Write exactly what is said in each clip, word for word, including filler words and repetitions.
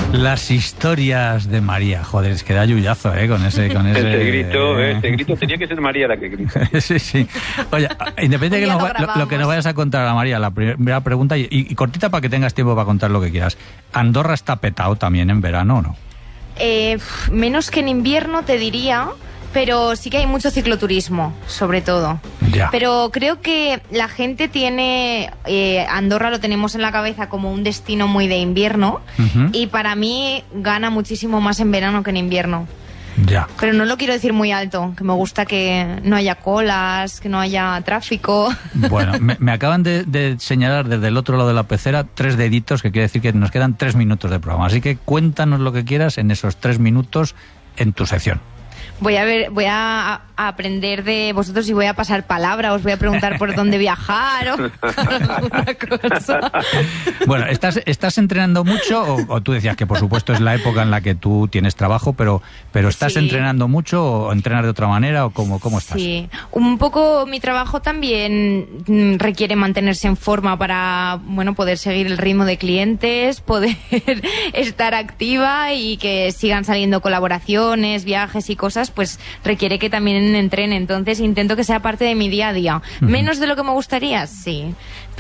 Las historias de María. Joder, es que da yuyazo, ¿eh? Con ese... Con ese ese grito, eh, ese grito, tenía que ser María la que grita. Sí, sí. Oye, independientemente de que nos, lo, lo que nos vayas a contar a María, la primera pregunta, y, y cortita para que tengas tiempo para contar lo que quieras. ¿Andorra está petado también en verano o no? Eh, menos que en invierno, te diría... Pero sí que hay mucho cicloturismo, sobre todo. Ya. Pero creo que la gente tiene... Eh, Andorra lo tenemos en la cabeza como un destino muy de invierno. Uh-huh. Y para mí gana muchísimo más en verano que en invierno. Ya. Pero no lo quiero decir muy alto, que me gusta que no haya colas, que no haya tráfico. Bueno, me, me acaban de, de señalar desde el otro lado de la pecera tres deditos, que quiere decir que nos quedan tres minutos de programa. Así que cuéntanos lo que quieras en esos tres minutos en tu sección. Voy a ver, voy a, a aprender de vosotros y voy a pasar palabra, os voy a preguntar por dónde viajar o alguna cosa. Bueno, ¿estás, estás entrenando mucho o, o tú decías que por supuesto es la época en la que tú tienes trabajo, pero, pero ¿estás sí. entrenando mucho o entrenas de otra manera o cómo, cómo estás? Sí, un poco mi trabajo también requiere mantenerse en forma para, bueno, poder seguir el ritmo de clientes, poder estar activa y que sigan saliendo colaboraciones, viajes y cosas, pues requiere que también entrene. Entonces intento que sea parte de mi día a día. Uh-huh. Menos de lo que me gustaría, sí,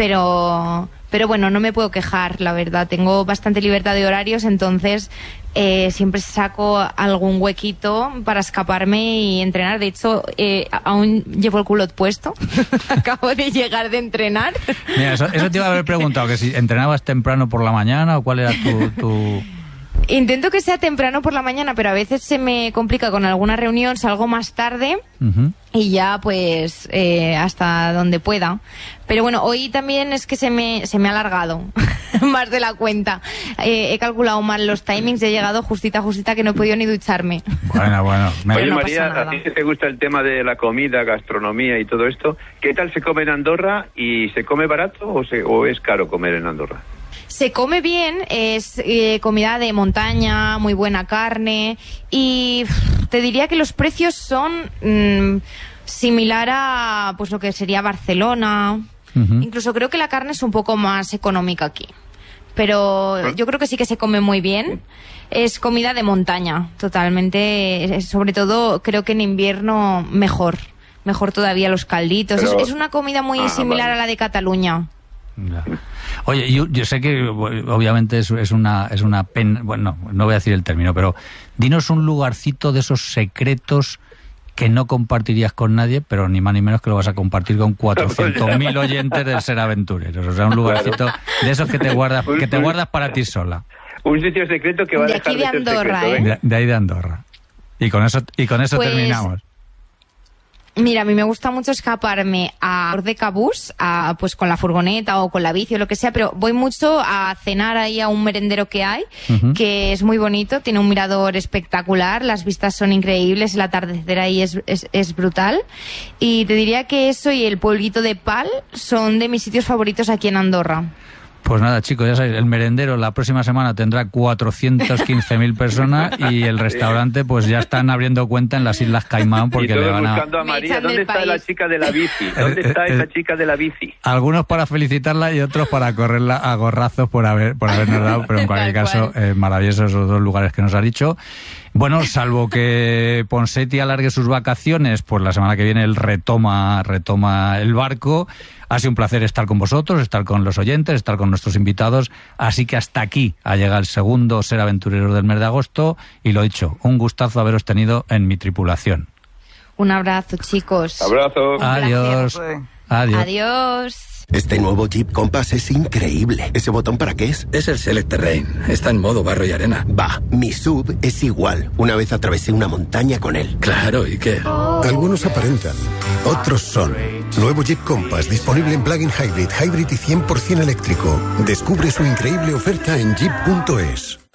pero pero bueno, no me puedo quejar, la verdad. Tengo bastante libertad de horarios, entonces eh, siempre saco algún huequito para escaparme y entrenar. De hecho, eh, aún llevo el culot puesto. Acabo de llegar de entrenar. Mira, eso, eso te iba a haber preguntado, que si entrenabas temprano por la mañana o cuál era tu... tu... Intento que sea temprano por la mañana, pero a veces se me complica con alguna reunión, salgo más tarde uh-huh. y ya pues eh, hasta donde pueda. Pero bueno, hoy también es que se me, se me ha alargado más de la cuenta. Eh, he calculado mal los timings, he llegado justita, justita que no he podido ni ducharme. Bueno, bueno. Me... Oye, no María, a ti que te gusta el tema de la comida, gastronomía y todo esto, ¿qué tal se come en Andorra? ¿Y se come barato o, se, o es caro comer en Andorra? Se come bien, es eh, comida de montaña, muy buena carne y te diría que los precios son mmm, similar a pues lo que sería Barcelona. Uh-huh. Incluso creo que la carne es un poco más económica aquí. Pero yo creo que sí que se come muy bien. Es comida de montaña, totalmente. Sobre todo creo que en invierno mejor. Mejor todavía los calditos. Pero... Es, es una comida muy ah, similar vale. a la de Cataluña. Ya. Oye, yo, yo sé que obviamente es, es una es una pena, bueno, no voy a decir el término, pero dinos un lugarcito de esos secretos que no compartirías con nadie, pero ni más ni menos que lo vas a compartir con cuatrocientos mil oyentes del Ser Aventureros. O sea, un lugarcito de esos que te guardas que te guardas para ti sola. Un sitio secreto que va a de dejar aquí de, de Andorra, ser secreto, ¿eh? De, de ahí de Andorra. Y con eso y con eso pues... terminamos. Mira, a mí me gusta mucho escaparme a Ordecabús, a, pues con la furgoneta o con la bici o lo que sea, pero voy mucho a cenar ahí a un merendero que hay, uh-huh. que es muy bonito, tiene un mirador espectacular, las vistas son increíbles, el atardecer ahí es, es, es brutal. Y te diría que eso y el pueblito de Pal son de mis sitios favoritos aquí en Andorra. Pues nada, chicos, ya sabéis, el merendero la próxima semana tendrá cuatrocientas quince mil personas y el restaurante pues ya están abriendo cuenta en las Islas Caimán porque y todos le van a... buscando a María, ¿dónde está país? La chica de la bici? ¿Dónde está esa chica de la bici? Algunos para felicitarla y otros para correrla a gorrazos por haber por habernos dado, pero en cualquier caso, eh, maravillosos esos dos lugares que nos ha dicho. Bueno, salvo que Ponseti alargue sus vacaciones, pues la semana que viene él retoma, retoma el barco. Ha sido un placer estar con vosotros, estar con los oyentes, estar con nuestros invitados. Así que hasta aquí ha llegado el segundo Ser Aventureros del mes de agosto. Y lo dicho, un gustazo haberos tenido en mi tripulación. Un abrazo, chicos. Abrazo. Adiós. Adiós. Adiós. Este nuevo Jeep Compass es increíble. ¿Ese botón para qué es? Es el Select Terrain. Está en modo barro y arena. Va, mi S U V es igual. Una vez atravesé una montaña con él. Claro, ¿y qué? Algunos aparentan, otros son. Nuevo Jeep Compass disponible en plug-in hybrid, hybrid y cien por ciento eléctrico. Descubre su increíble oferta en jeep punto es.